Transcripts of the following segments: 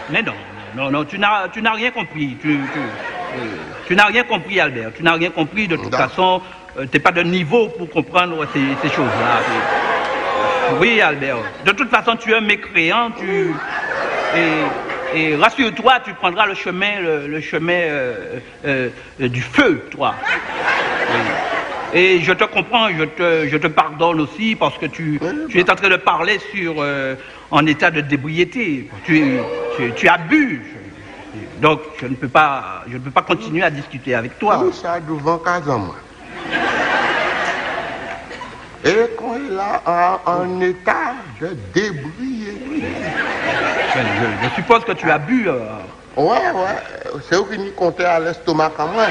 Mais non, non, tu n'as rien compris. Tu n'as rien compris, Albert. Tu n'as rien compris. De toute façon, tu n'es pas de niveau pour comprendre ces choses-là. Oui, Albert. De toute façon, tu es un mécréant. Et rassure-toi, tu prendras le chemin du feu, toi. Et je te comprends, je te pardonne aussi parce que tu es en train de parler en état de débriété. Tu as bu. Donc je ne peux pas continuer à discuter avec toi. Oui, ça devant moi. Et quand il a en état de débriété. Je suppose que tu as bu. Ouais, c'est où qui n'y comptait à l'estomac quand même.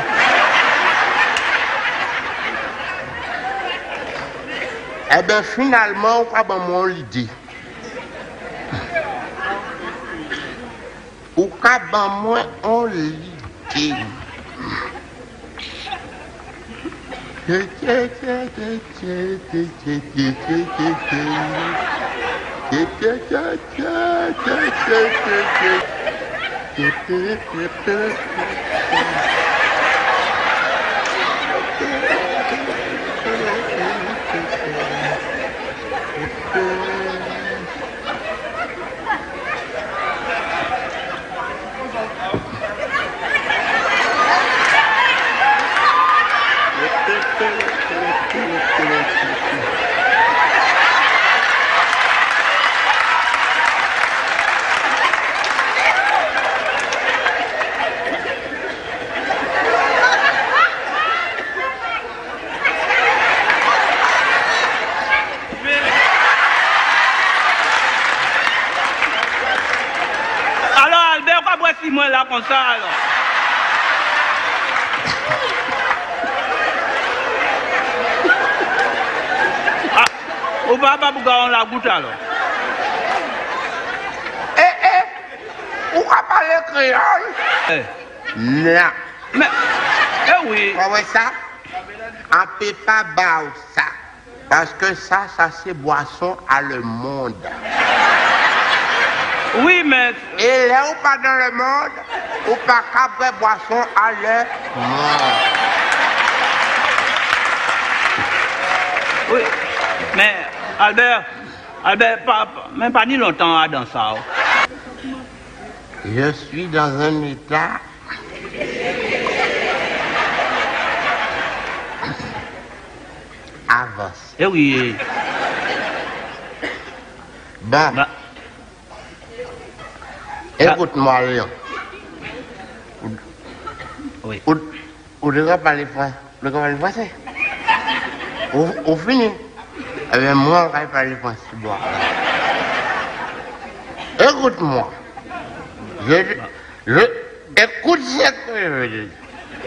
Eh bien, finalement, on va dans mon l'idée. Ou qu'à ban moi on l'idée. Moi là comme ça alors. Au bas on la goutte alors. Où va parler créole? Non. Mais oui. Vous voyez ça? On ne peut pas boire ça. Parce que ça c'est boisson à le monde. Oui, mais... Et là, ou pas dans le monde, ou pas qu'après boisson à le monde. Oui, mais Albert, même pas ni longtemps dans ça. Je suis dans un état... avancé. Eh oui. Bon. Bah. Écoute-moi, Léon. Oui. Vous devez parler français. Vous finissez. Eh bien, moi, je vais parler français. Écoute-moi. Écoute ce que je veux dire.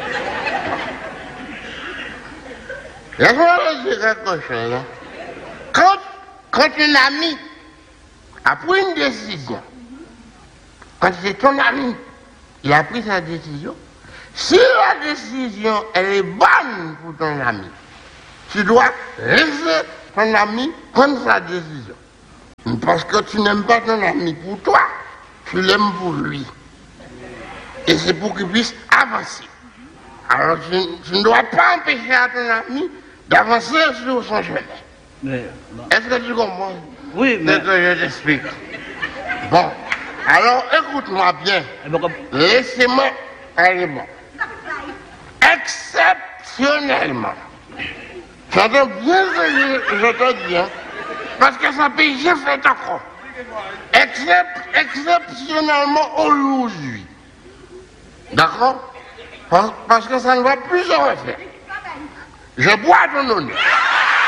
Laisse-moi dire quelque chose. Quand un ami a pris une décision, quand c'est ton ami, il a pris sa décision. Si la décision, elle est bonne pour ton ami, tu dois laisser ton ami prendre sa décision. Parce que tu n'aimes pas ton ami pour toi, tu l'aimes pour lui. Et c'est pour qu'il puisse avancer. Alors tu ne dois pas empêcher à ton ami d'avancer sur son chemin. Est-ce que tu comprends? Oui, mais... C'est que je t'explique. Bon. Alors, écoute-moi bien. Laissez-moi aller bon. Exceptionnellement. Tu entends bien ce que je te dis, hein? Parce que ça peut j'ai fait encore. Exceptionnellement aujourd'hui. D'accord? Parce que ça ne va plus se refaire. Je bois à ton honneur.